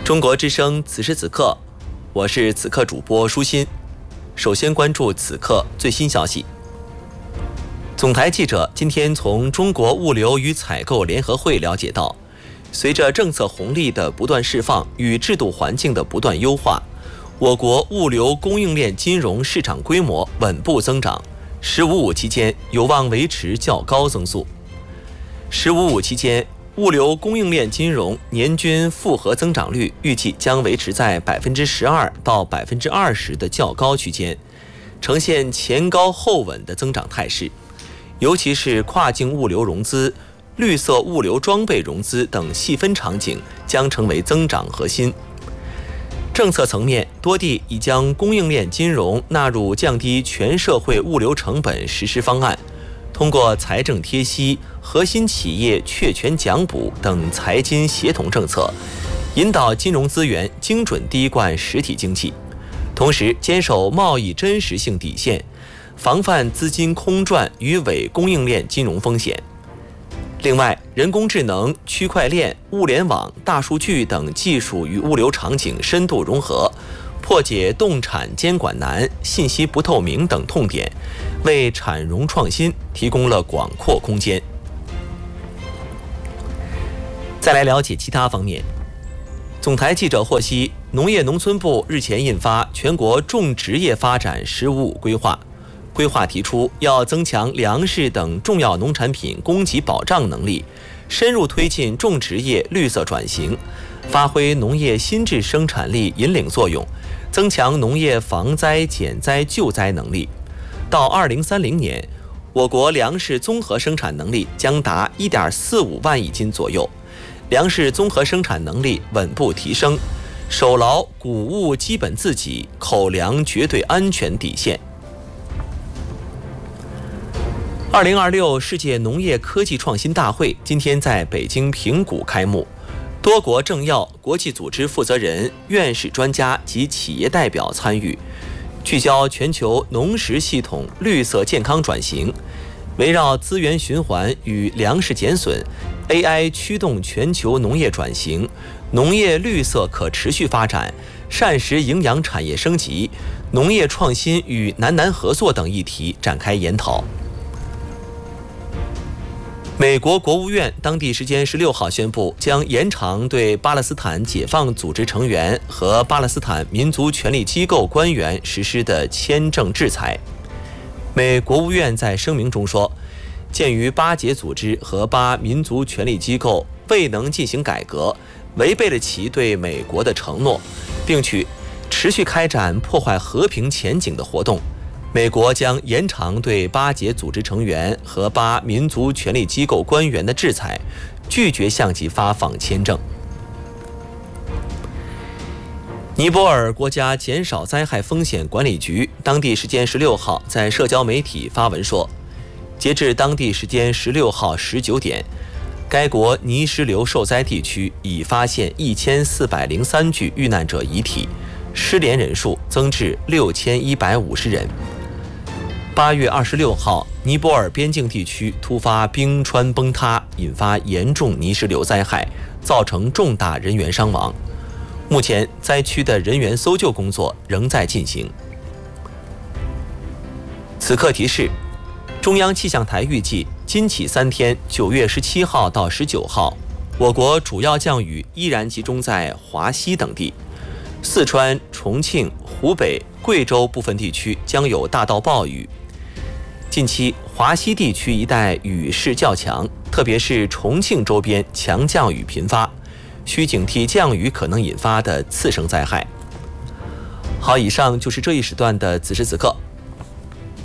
中国之声此时此刻，我是此刻主播舒心。首先关注此刻最新消息。总台记者今天从中国物流与采购联合会了解到，随着政策红利的不断释放与制度环境的不断优化，我国物流供应链金融市场规模稳步增长，“15+5”期间有望维持较高增速。“15+5”期间，物流供应链金融年均复合增长率预计将维持在12%到20%的较高区间，呈现前高后稳的增长态势。尤其是跨境物流融资、绿色物流装备融资等细分场景将成为增长核心。政策层面，多地已将供应链金融纳入降低全社会物流成本实施方案，通过财政贴息、核心企业确权奖补等财金协同政策，引导金融资源精准滴灌实体经济，同时坚守贸易真实性底线，防范资金空转与伪供应链金融风险。另外，人工智能、区块链、物联网、大数据等技术与物流场景深度融合，破解动产监管难、信息不透明等痛点，为产融创新提供了广阔空间。再来了解其他方面。总台记者获悉，农业农村部日前印发《全国种植业发展“15+5”规划》，规划提出要增强粮食等重要农产品供给保障能力，深入推进种植业绿色转型，发挥农业新质生产力引领作用，增强农业防灾减灾救灾能力。到2030年，我国粮食综合生产能力将达1.45万亿斤左右，粮食综合生产能力稳步提升，守牢谷物基本自给、口粮绝对安全底线。2026世界农业科技创新大会今天在北京平谷开幕，多国政要、国际组织负责人、院士专家及企业代表参与，聚焦全球农食系统绿色健康转型，围绕资源循环与粮食减损、AI 驱动全球农业转型、农业绿色可持续发展、膳食营养产业升级、农业创新与南南合作等议题展开研讨。美国国务院当地时间16号宣布，将延长对巴勒斯坦解放组织成员和巴勒斯坦民族权力机构官员实施的签证制裁。美国务院在声明中说，鉴于巴解组织和巴民族权力机构未能进行改革，违背了其对美国的承诺，并持续开展破坏和平前景的活动，美国将延长对巴解组织成员和巴民族权力机构官员的制裁，拒绝向其发放签证。尼泊尔国家减少灾害风险管理局当地时间16号在社交媒体发文说，截至当地时间16号19点，该国泥石流受灾地区已发现1403具遇难者遗体，失联人数增至6150人。8月26号，尼泊尔边境地区突发冰川崩塌，引发严重泥石流灾害，造成重大人员伤亡。目前，灾区的人员搜救工作仍在进行。此刻提示：中央气象台预计，今起3天，9月17号到19号，我国主要降雨依然集中在华西等地，四川、重庆、湖北、贵州部分地区将有大到暴雨。近期华西地区一带雨势较强，特别是重庆周边强降雨频发，需警惕降雨可能引发的次生灾害。好，以上就是这一时段的此时此刻，